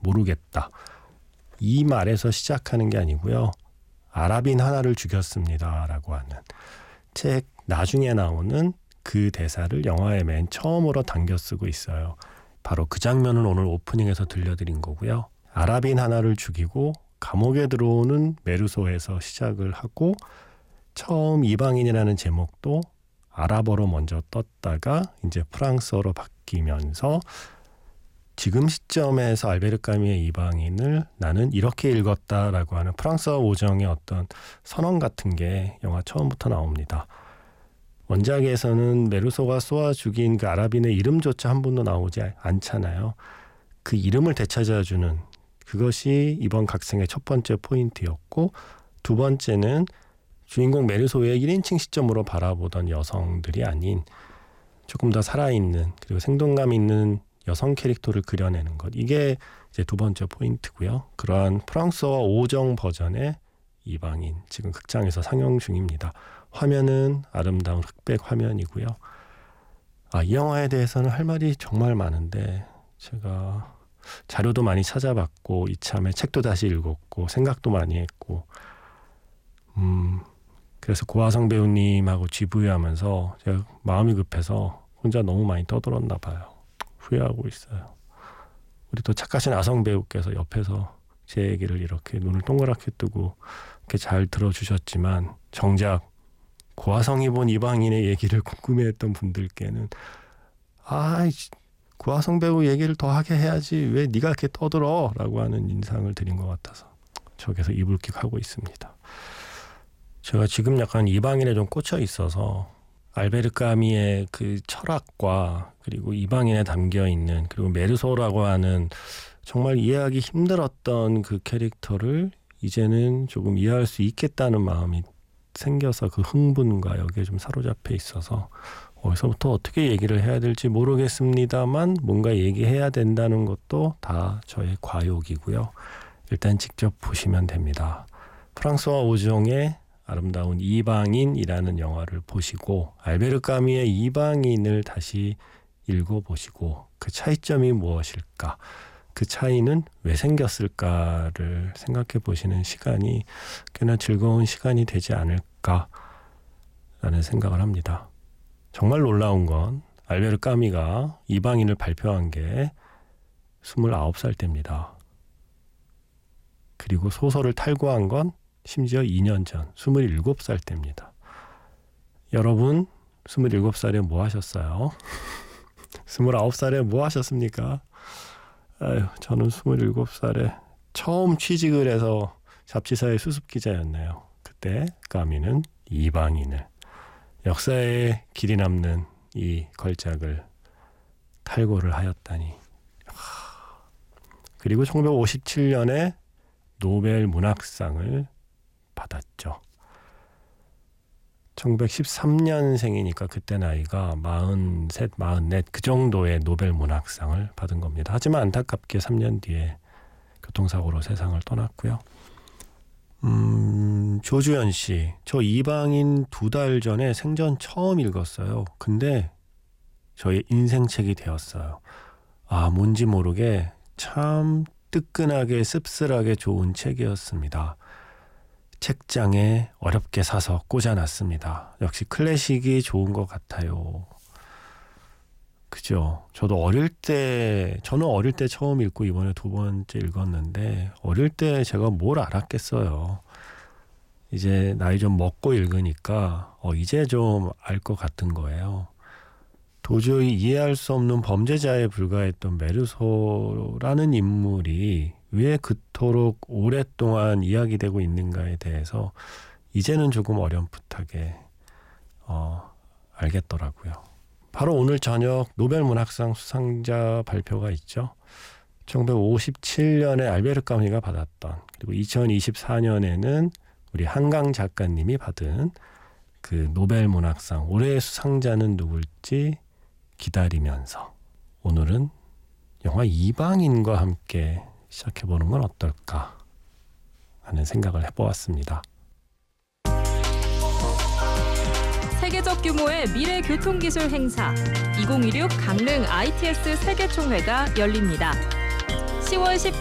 모르겠다. 이 말에서 시작하는 게 아니고요. 아랍인 하나를 죽였습니다 라고 하는 책 나중에 나오는 그 대사를 영화의 맨 처음으로 당겨 쓰고 있어요. 바로 그 장면은 오늘 오프닝에서 들려드린 거고요. 아랍인 하나를 죽이고 감옥에 들어오는 메르소에서 시작을 하고 처음 이방인이라는 제목도 아랍어로 먼저 떴다가 이제 프랑스어로 바뀌면서 지금 시점에서 알베르 까뮈의 이방인을 나는 이렇게 읽었다라고 하는 프랑스어 오정의 어떤 선언 같은 게 영화 처음부터 나옵니다. 원작에서는 메르소가 쏘아 죽인 그 아랍인의 이름조차 한 번도 나오지 않잖아요. 그 이름을 되찾아주는 그것이 이번 각성의 첫 번째 포인트였고, 두 번째는 주인공 메르소의 1인칭 시점으로 바라보던 여성들이 아닌 조금 더 살아있는 그리고 생동감 있는 여성 캐릭터를 그려내는 것. 이게 이제 두 번째 포인트고요. 그러한 프랑스어 오정 버전의 이방인 지금 극장에서 상영 중입니다. 화면은 아름다운 흑백 화면이고요. 이 영화에 대해서는 할 말이 정말 많은데 제가 자료도 많이 찾아봤고 이참에 책도 다시 읽었고 생각도 많이 했고 그래서 고화성 배우님하고 GV하면서 제가 마음이 급해서 혼자 너무 많이 떠들었나 봐요. 후회하고 있어요. 우리 또 착하신 아성 배우께서 옆에서 제 얘기를 이렇게 눈을 동그랗게 뜨고 이렇게 잘 들어주셨지만 정작 고화성이 본 이방인의 얘기를 궁금해했던 분들께는 고화성 배우 얘기를 더 하게 해야지 왜 네가 이렇게 떠들어 라고 하는 인상을 드린 것 같아서 저기서 이불킥하고 있습니다. 제가 지금 약간 이방인에 좀 꽂혀 있어서 알베르 까뮈의 그 철학과 그리고 이방인에 담겨있는 그리고 메르소라고 하는 정말 이해하기 힘들었던 그 캐릭터를 이제는 조금 이해할 수 있겠다는 마음이 생겨서 그 흥분과 여기에 좀 사로잡혀 있어서 어디서부터 어떻게 얘기를 해야 될지 모르겠습니다만 뭔가 얘기해야 된다는 것도 다 저의 과욕이고요. 일단 직접 보시면 됩니다. 프랑스와 오종의 아름다운 이방인이라는 영화를 보시고 알베르 까뮈의 이방인을 다시 읽어보시고 그 차이점이 무엇일까, 그 차이는 왜 생겼을까를 생각해 보시는 시간이 꽤나 즐거운 시간이 되지 않을까라는 생각을 합니다. 정말 놀라운 건 알베르 까뮈가 이방인을 발표한 게 29살 때입니다. 그리고 소설을 탈고한 건 심지어 2년 전 27살 때입니다. 여러분 27살에 뭐 하셨어요? 29살에 뭐 하셨습니까? 저는 27살에 처음 취직을 해서 잡지사의 수습기자였네요. 그때 까뮈는 이방인을, 역사에 길이 남는 이 걸작을 탈고를 하였다니. 그리고 1957년에 노벨 문학상을 받았죠. 1913년생이니까 그때 나이가 43, 44 그 정도의 노벨 문학상을 받은 겁니다. 하지만 안타깝게 3년 뒤에 교통사고로 세상을 떠났고요. 조주연 씨, 저 이방인 2달 전에 생전 처음 읽었어요. 근데 저의 인생책이 되었어요. 뭔지 모르게 참 뜨끈하게 씁쓸하게 좋은 책이었습니다. 책장에 어렵게 사서 꽂아놨습니다. 역시 클래식이 좋은 것 같아요. 그죠? 저는 어릴 때 처음 읽고 이번에 2번째 읽었는데 어릴 때 제가 뭘 알았겠어요. 이제 나이 좀 먹고 읽으니까 이제 좀 알 것 같은 거예요. 도저히 이해할 수 없는 범죄자에 불과했던 메르소라는 인물이 왜 그토록 오랫동안 이야기되고 있는가에 대해서 이제는 조금 어렴풋하게 알겠더라고요. 바로 오늘 저녁 노벨 문학상 수상자 발표가 있죠. 1957년에 알베르 까뮈가 받았던, 그리고 2024년에는 우리 한강 작가님이 받은 그 노벨 문학상 올해의 수상자는 누굴지 기다리면서 오늘은 영화 이방인과 함께 시작해보는 건 어떨까 하는 생각을 해보았습니다. 세계적 규모의 미래 교통기술 행사 2016 강릉 ITS 세계총회가 열립니다. 10월 10